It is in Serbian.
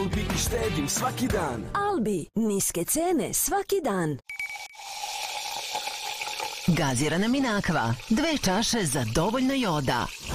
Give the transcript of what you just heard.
Albi i štedim svaki dan. Albi, niske cene svaki dan. Gazirana Minakva, 2 čaše za dovoljno joda.